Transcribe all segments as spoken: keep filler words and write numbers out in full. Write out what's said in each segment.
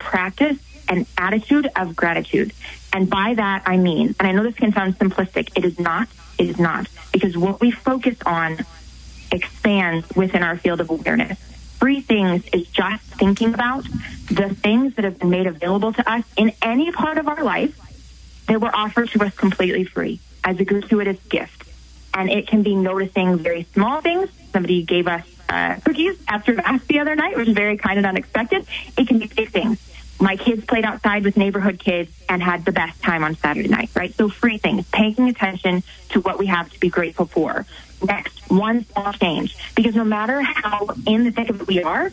practice an attitude of gratitude. And by that, I mean, and I know this can sound simplistic, it is not, it is not, because what we focus on expands within our field of awareness. Free things is just thinking about the things that have been made available to us in any part of our life that were offered to us completely free as a gratuitous gift. And it can be noticing very small things. Somebody gave us uh, cookies after Mass the other night, which is very kind and unexpected. It can be big things. My kids played outside with neighborhood kids and had the best time on Saturday night, right? So free things, paying attention to what we have to be grateful for. Next, one small change. Because no matter how in the thick of it we are,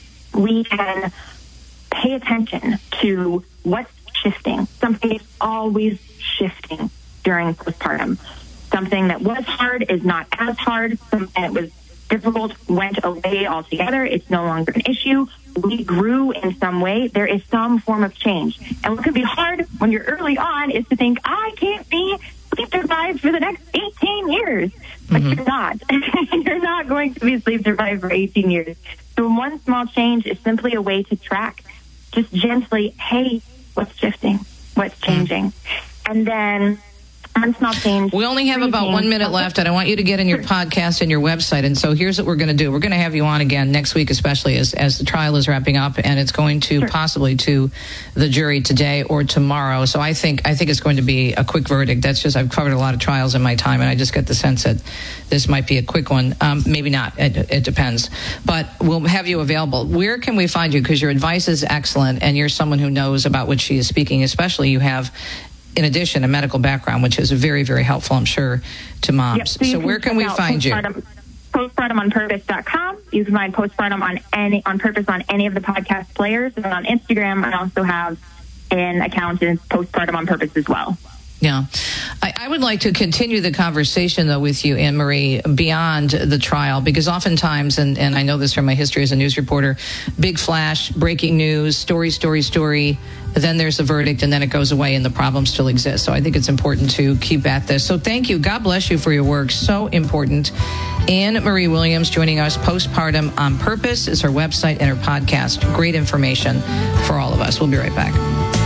we can pay attention to what's shifting. Something is always shifting during postpartum. Something that was hard is not as hard. Something that was difficult went away altogether. It's no longer an issue. We grew in some way. There is some form of change. And what can be hard when you're early on is to think, I can't be sleep deprived for the next eighteen years. But mm-hmm. you're not. You're not going to be sleep deprived for eighteen years. So one small change is simply a way to track, just gently, hey, what's shifting? What's changing? Mm-hmm. And then one small change. We only have about one minute left, and I want you to get in your podcast and your website. And so here's what we're going to do. We're going to have you on again next week, especially as, as the trial is wrapping up, and it's going to sure. possibly to the jury today or tomorrow. So I think I think it's going to be a quick verdict. That's just, I've covered a lot of trials in my time, and I just get the sense that this might be a quick one. Um, maybe not. It, it depends. But we'll have you available. Where can we find you? Because your advice is excellent, and you're someone who knows about what she is speaking, especially you have, in addition, a medical background, which is very, very helpful, I'm sure, to moms. Yep, so, so where can we find you? postpartum on purpose dot com. You can find Postpartum on any on Purpose on any of the podcast players. And on Instagram, I also have an account in Postpartum on Purpose as well. Yeah. I, I would like to continue the conversation, though, with you, Anne Marie, beyond the trial, because oftentimes, and, and I know this from my history as a news reporter, big flash, breaking news, story, story, story, then there's a verdict, and then it goes away, and the problem still exists. So I think it's important to keep at this. So thank you. God bless you for your work. So important. Anne Marie Williams joining us. Postpartum on Purpose is her website and her podcast. Great information for all of us. We'll be right back.